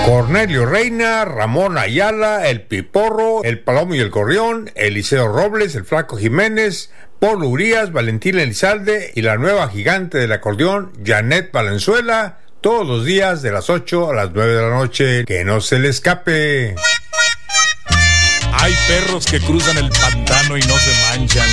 Cornelio Reina, Ramón Ayala, El Piporro, El Palomo y el Gorrión, Eliseo Robles, El Flaco Jiménez, Paul Urías, Valentín Elizalde y la nueva gigante del acordeón, Janet Valenzuela, todos los días de las 8 a las 9 de la noche. Que no se le escape. Hay perros que cruzan el pantano y no se manchan.